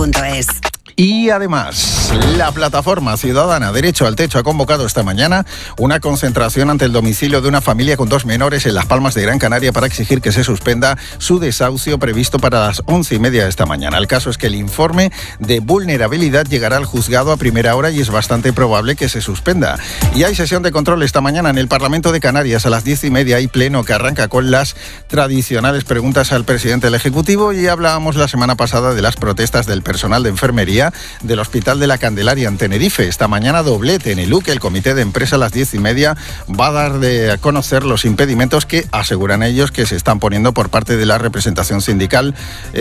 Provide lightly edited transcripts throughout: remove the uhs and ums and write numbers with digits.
santacruz.es. Y además, la plataforma ciudadana Derecho al Techo ha convocado esta mañana una concentración ante el domicilio de una familia con 2 menores en Las Palmas de Gran Canaria para exigir que se suspenda su desahucio previsto para las 11:30 de esta mañana. El caso es que el informe de vulnerabilidad llegará al juzgado a primera hora y es bastante probable que se suspenda. Y hay sesión de control esta mañana en el Parlamento de Canarias a las 10:30. Hay pleno que arranca con las tradicionales preguntas al presidente del Ejecutivo y hablábamos la semana pasada de las protestas del personal de enfermería del Hospital de la Candelaria en Tenerife. Esta mañana doblete en el UC. El comité de empresa a las 10:30 va a dar a conocer los impedimentos que aseguran ellos que se están poniendo por parte de la representación sindical,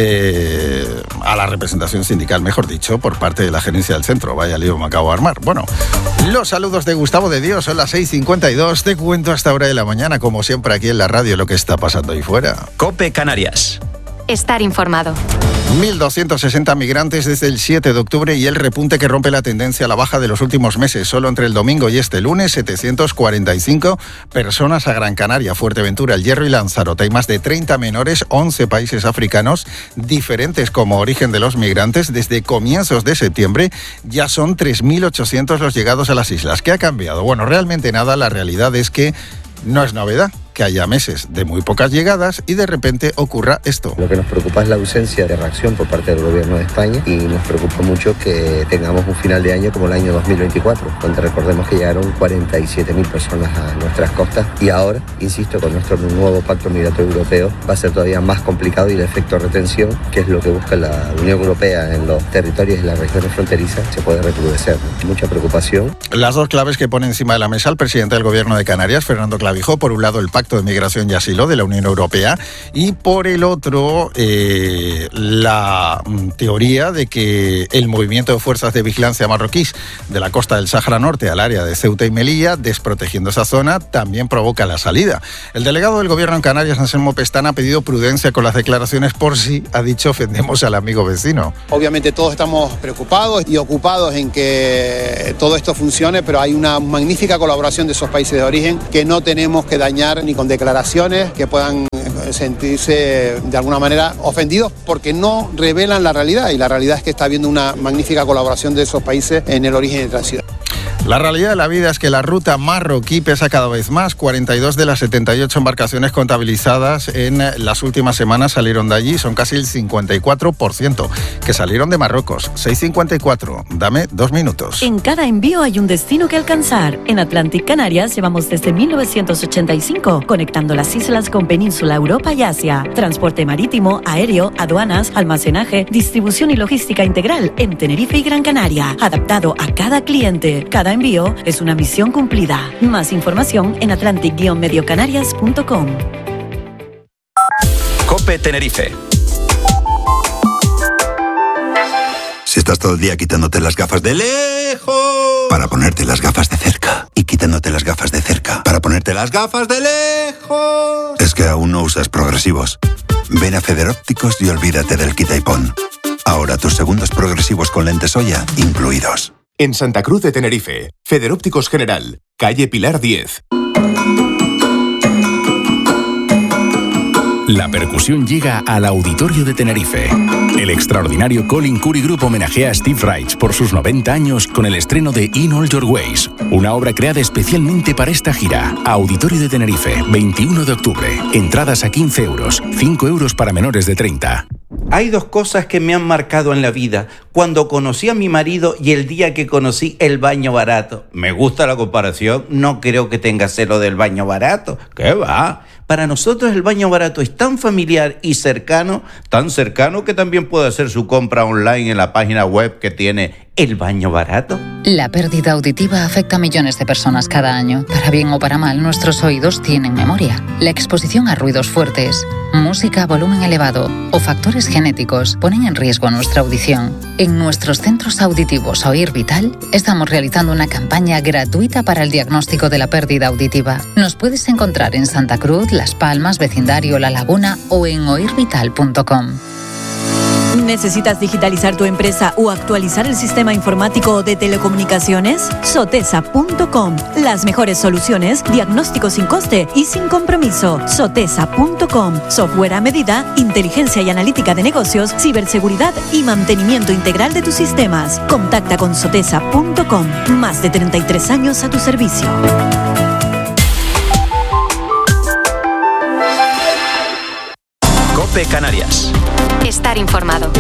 mejor dicho, por parte de la gerencia del centro. Vaya lío me acabo de armar. Bueno, los saludos de Gustavo de Dios, son las 6:52. Te cuento hasta hora de la mañana, como siempre aquí en la radio, lo que está pasando ahí fuera. COPE Canarias. Estar informado. 1.260 migrantes desde el 7 de octubre y el repunte que rompe la tendencia a la baja de los últimos meses. Solo entre el domingo y este lunes, 745 personas a Gran Canaria, Fuerteventura, El Hierro y Lanzarote. Hay más de 30 menores, 11 países africanos diferentes como origen de los migrantes. Desde comienzos de septiembre ya son 3.800 los llegados a las islas. ¿Qué ha cambiado? Bueno, realmente nada. La realidad es que no es novedad que haya meses de muy pocas llegadas y de repente ocurra esto. Lo que nos preocupa es la ausencia de reacción por parte del gobierno de España y nos preocupa mucho que tengamos un final de año como el año 2024, donde recordemos que llegaron 47.000 personas a nuestras costas y ahora, insisto, con nuestro nuevo pacto migratorio europeo va a ser todavía más complicado y el efecto retención, que es lo que busca la Unión Europea en los territorios y las regiones fronterizas, se puede recrudecer. Mucha preocupación. Las dos claves que pone encima de la mesa el presidente del gobierno de Canarias, Fernando Clavijo, por un lado el pacto de Migración y Asilo de la Unión Europea y por el otro la teoría de que el movimiento de fuerzas de vigilancia marroquíes de la costa del Sáhara Norte al área de Ceuta y Melilla, desprotegiendo esa zona, también provoca la salida. El delegado del gobierno en Canarias, Anselmo Pestana, ha pedido prudencia con las declaraciones por si, ha dicho, ofendemos al amigo vecino. Obviamente todos estamos preocupados y ocupados en que todo esto funcione, pero hay una magnífica colaboración de esos países de origen que no tenemos que dañar ni con declaraciones que puedan sentirse de alguna manera ofendidos porque no revelan la realidad y la realidad es que está habiendo una magnífica colaboración de esos países en el origen de la ciudad. La realidad de la vida es que la ruta marroquí pesa cada vez más. 42 de las 78 embarcaciones contabilizadas en las últimas semanas salieron de allí. Son casi el 54% que salieron de Marruecos. 6:54. Dame 2 minutos. En cada envío hay un destino que alcanzar. En Atlantic Canarias llevamos desde 1985 conectando las islas con Península, Europa y Asia. Transporte marítimo, aéreo, aduanas, almacenaje, distribución y logística integral en Tenerife y Gran Canaria. Adaptado a cada cliente. Cada envío es una misión cumplida. Más información en atlantic-mediocanarias.com. COPE Tenerife. Si estás todo el día quitándote las gafas de lejos para ponerte las gafas de cerca y quitándote las gafas de cerca para ponerte las gafas de lejos, es que aún no usas progresivos. Ven a Federópticos y olvídate del quita y pon. Ahora tus segundos progresivos con lentes Oya incluidos. En Santa Cruz de Tenerife, Federópticos General, calle Pilar 10. La percusión llega al Auditorio de Tenerife. El extraordinario Colin Curry Group homenajea a Steve Reich por sus 90 años con el estreno de In All Your Ways, una obra creada especialmente para esta gira. Auditorio de Tenerife, 21 de octubre. Entradas a 15 euros, 5 euros para menores de 30. Hay 2 cosas que me han marcado en la vida. Cuando conocí a mi marido y el día que conocí el baño barato. Me gusta la comparación, no creo que tenga celo del baño barato. ¿Qué va? Para nosotros el baño barato es tan familiar y cercano, tan cercano que también puede hacer su compra online en la página web que tiene El Baño Barato. La pérdida auditiva afecta a millones de personas cada año. Para bien o para mal, nuestros oídos tienen memoria. La exposición a ruidos fuertes, música a volumen elevado o factores genéticos ponen en riesgo nuestra audición. En nuestros centros auditivos Oír Vital estamos realizando una campaña gratuita para el diagnóstico de la pérdida auditiva. Nos puedes encontrar en Santa Cruz, Las Palmas, Vecindario, La Laguna o en oirvital.com. ¿Necesitas digitalizar tu empresa o actualizar el sistema informático de telecomunicaciones? Sotesa.com. Las mejores soluciones, diagnóstico sin coste y sin compromiso. Sotesa.com. Software a medida, inteligencia y analítica de negocios, ciberseguridad y mantenimiento integral de tus sistemas. Contacta con Sotesa.com. Más de 33 años a tu servicio. COPE Canarias. Estar informado.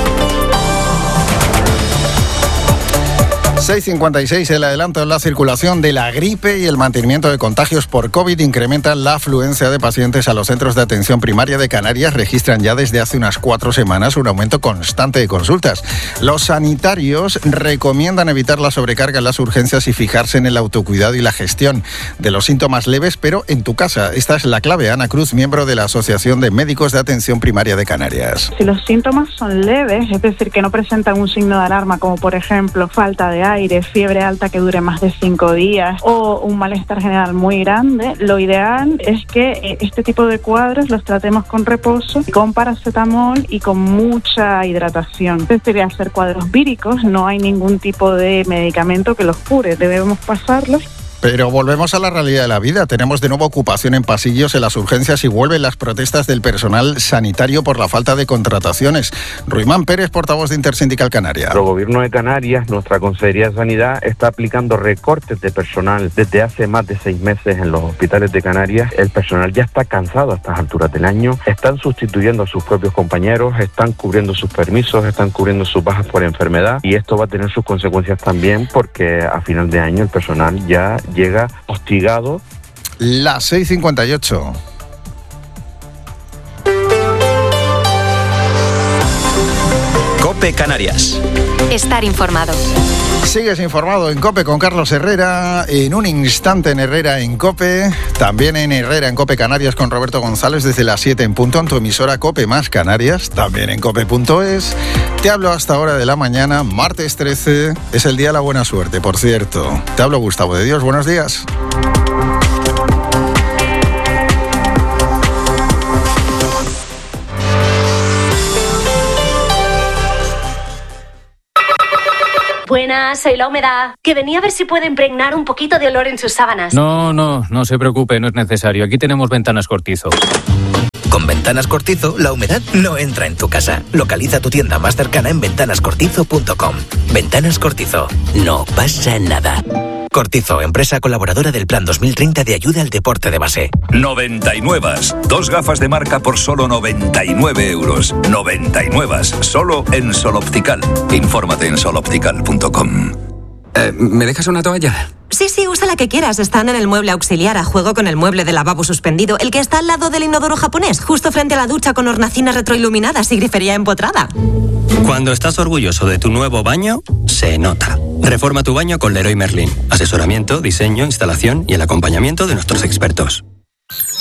6.56, el adelanto en la circulación de la gripe y el mantenimiento de contagios por COVID incrementan la afluencia de pacientes a los centros de atención primaria de Canarias. Registran ya desde hace unas 4 semanas un aumento constante de consultas. Los sanitarios recomiendan evitar la sobrecarga en las urgencias y fijarse en el autocuidado y la gestión de los síntomas leves, pero en tu casa. Esta es la clave. Ana Cruz, miembro de la Asociación de Médicos de Atención Primaria de Canarias. Si los síntomas son leves, es decir, que no presentan un signo de alarma, como por ejemplo falta de aire, fiebre alta que dure más de 5 días o un malestar general muy grande, lo ideal es que este tipo de cuadros los tratemos con reposo, con paracetamol y con mucha hidratación. Este sería hacer cuadros víricos, no hay ningún tipo de medicamento que los cure, debemos pasarlos. Pero volvemos a la realidad de la vida. Tenemos de nuevo ocupación en pasillos en las urgencias y vuelven las protestas del personal sanitario por la falta de contrataciones. Ruimán Pérez, portavoz de Intersindical Canaria. El gobierno de Canarias, nuestra Consejería de Sanidad, está aplicando recortes de personal desde hace más de 6 meses en los hospitales de Canarias. El personal ya está cansado a estas alturas del año. Están sustituyendo a sus propios compañeros, están cubriendo sus permisos, están cubriendo sus bajas por enfermedad y esto va a tener sus consecuencias también porque a final de año el personal ya llega hostigado. Las 6.58. COPE Canarias. Estar informado. Sigues informado en COPE con Carlos Herrera. En un instante en Herrera en COPE. También en Herrera en COPE Canarias con Roberto González desde las 7 en punto en tu emisora COPE más Canarias. También en COPE.es. Te hablo hasta hora de la mañana. Martes 13. Es el día de la buena suerte, por cierto. Te hablo Gustavo de Dios. Buenos días. Buenas, soy La Humedad, que venía a ver si puede impregnar un poquito de olor en sus sábanas. No se preocupe, no es necesario. Aquí tenemos Ventanas Cortizo. Con Ventanas Cortizo, la humedad no entra en tu casa. Localiza tu tienda más cercana en ventanascortizo.com. Ventanas Cortizo, no pasa nada. Cortizo, empresa colaboradora del Plan 2030 de ayuda al deporte de base. 99. 2 gafas de marca por solo 99 euros. 99. Solo en Sol Optical. Infórmate en soloptical.com. ¿Me dejas una toalla? Sí, usa la que quieras. Están en el mueble auxiliar a juego con el mueble de lavabo suspendido, el que está al lado del inodoro japonés, justo frente a la ducha con hornacinas retroiluminadas y grifería empotrada. Cuando estás orgulloso de tu nuevo baño, se nota. Reforma tu baño con Leroy Merlin. Asesoramiento, diseño, instalación y el acompañamiento de nuestros expertos.